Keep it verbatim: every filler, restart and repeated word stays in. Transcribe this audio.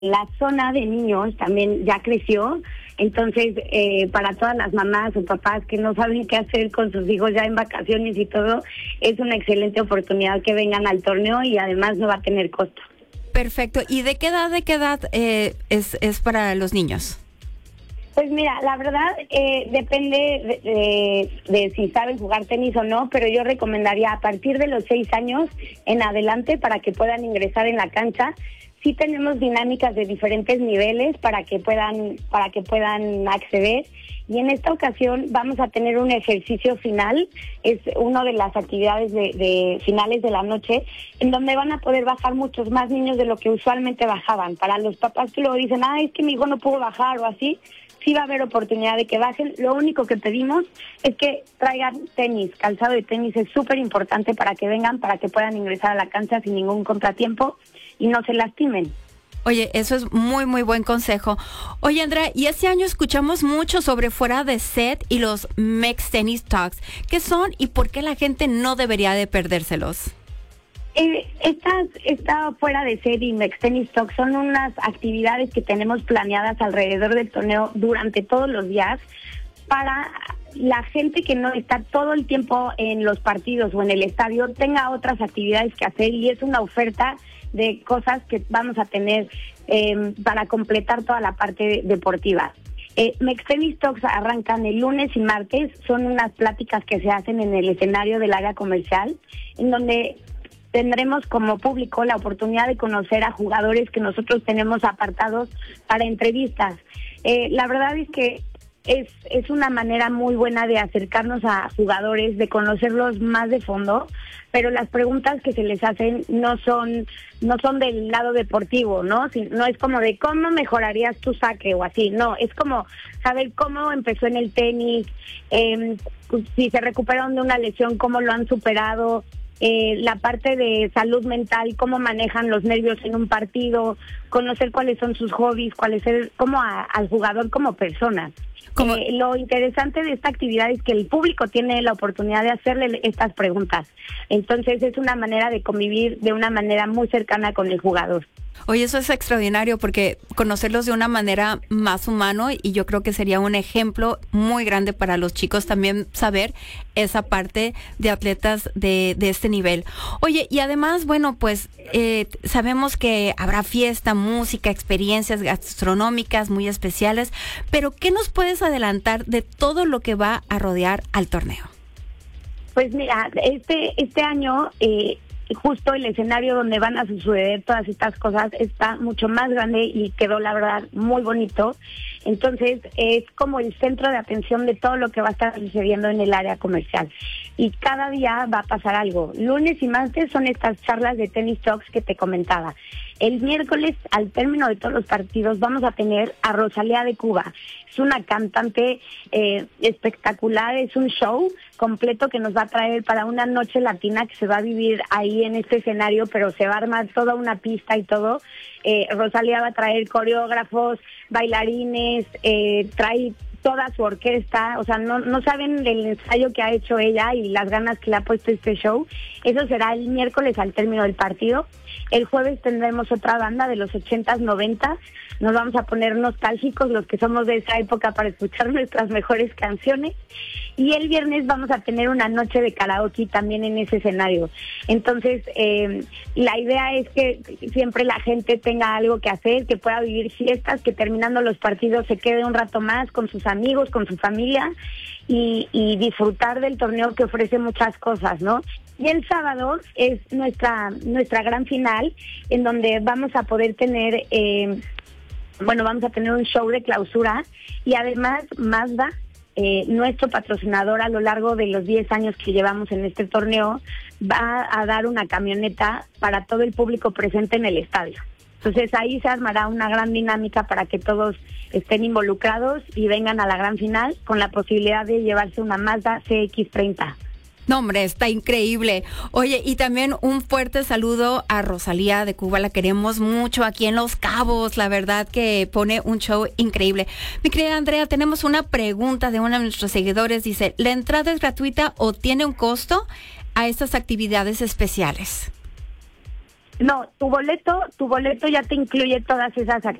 La zona de niños también ya creció, entonces eh, para todas las mamás o papás que no saben qué hacer con sus hijos ya en vacaciones y todo, es una excelente oportunidad que vengan al torneo y además no va a tener costo. Perfecto. ¿Y de qué edad, de qué edad eh, es, es para los niños? Pues mira, la verdad eh, depende de, de, de si saben jugar tenis o no, pero yo recomendaría a partir de los seis años en adelante para que puedan ingresar en la cancha. Sí tenemos dinámicas de diferentes niveles para que puedan para que puedan acceder, y en esta ocasión vamos a tener un ejercicio final, es una de las actividades de, de finales de la noche, en donde van a poder bajar muchos más niños de lo que usualmente bajaban. Para los papás que luego dicen, ah, es que mi hijo no pudo bajar o así, sí va a haber oportunidad de que bajen. Lo único que pedimos es que traigan tenis, calzado de tenis es súper importante para que vengan, para que puedan ingresar a la cancha sin ningún contratiempo y no se lastimen. Oye, eso es muy, muy buen consejo. Oye, Andrea, y este año escuchamos mucho sobre fuera de set y los Mex Tennis Talks. ¿Qué son y por qué la gente no debería de perdérselos? Eh, estas, esta fuera de set y Mex Tennis Talks son unas actividades que tenemos planeadas alrededor del torneo durante todos los días para la gente que no está todo el tiempo en los partidos o en el estadio, tenga otras actividades que hacer, y es una oferta de cosas que vamos a tener eh, para completar toda la parte deportiva. Eh, Mex Tennis Talks arrancan el lunes y martes, son unas pláticas que se hacen en el escenario del área comercial, en donde tendremos como público la oportunidad de conocer a jugadores que nosotros tenemos apartados para entrevistas. Eh, la verdad es que es, es una manera muy buena de acercarnos a jugadores, de conocerlos más de fondo, pero las preguntas que se les hacen no son no son del lado deportivo, ¿no? Si, no es como de cómo mejorarías tu saque o así, no, es como saber cómo empezó en el tenis, eh, si se recuperaron de una lesión, cómo lo han superado, Eh, la parte de salud mental, cómo manejan los nervios en un partido, conocer cuáles son sus hobbies, cuál es el, cómo a, al jugador como persona. Como... Eh, lo interesante de esta actividad es que el público tiene la oportunidad de hacerle estas preguntas. Entonces es una manera de convivir de una manera muy cercana con el jugador. Oye, eso es extraordinario porque conocerlos de una manera más humano, y yo creo que sería un ejemplo muy grande para los chicos también saber esa parte de atletas de, de este nivel. Oye, y además, bueno, pues eh, sabemos que habrá fiesta, música, experiencias gastronómicas muy especiales, pero ¿qué nos puedes adelantar de todo lo que va a rodear al torneo? Pues mira, este, este año... Eh, justo el escenario donde van a suceder todas estas cosas está mucho más grande y quedó, la verdad, muy bonito. Entonces es como el centro de atención de todo lo que va a estar sucediendo en el área comercial, y cada día va a pasar algo. Lunes y martes son estas charlas de Tennis Talks que te comentaba. El miércoles, al término de todos los partidos, vamos a tener a Rosalía de Cuba. Es una cantante eh, espectacular, es un show completo que nos va a traer para una noche latina que se va a vivir ahí en este escenario, pero se va a armar toda una pista y todo. Eh, Rosalía va a traer coreógrafos, bailarines, eh, trae toda su orquesta, o sea, no no saben el ensayo que ha hecho ella y las ganas que le ha puesto este show. Eso será el miércoles al término del partido. El jueves tendremos otra banda de los ochentas, noventas. Nos vamos a poner nostálgicos los que somos de esa época para escuchar nuestras mejores canciones. Y el viernes vamos a tener una noche de karaoke también en ese escenario. Entonces, eh, la idea es que siempre la gente tenga algo que hacer, que pueda vivir fiestas, que terminando los partidos se quede un rato más con sus amigos, con su familia, y, y disfrutar del torneo que ofrece muchas cosas, ¿no? Y el sábado es nuestra nuestra gran final, en donde vamos a poder tener, eh, bueno, vamos a tener un show de clausura, y además Mazda, eh, nuestro patrocinador a lo largo de los diez años que llevamos en este torneo, va a dar una camioneta para todo el público presente en el estadio. Entonces ahí se armará una gran dinámica para que todos estén involucrados y vengan a la gran final con la posibilidad de llevarse una Mazda C X treinta. No, hombre, está increíble. Oye, y también un fuerte saludo a Rosalía de Cuba, la queremos mucho aquí en Los Cabos, la verdad que pone un show increíble. Mi querida Andrea, tenemos una pregunta de uno de nuestros seguidores, dice, ¿la entrada es gratuita o tiene un costo a estas actividades especiales? No, tu boleto, tu boleto ya te incluye todas esas